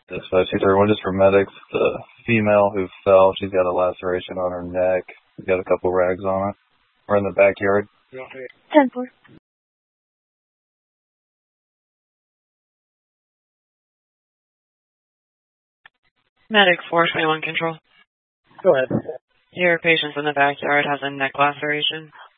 This 5231 just for medics. The female who fell, she's got a laceration on her neck. She's got a couple rags on it. We're in the backyard. 10-4. Medic 421 control. Go ahead. Your patient in the backyard has a neck laceration.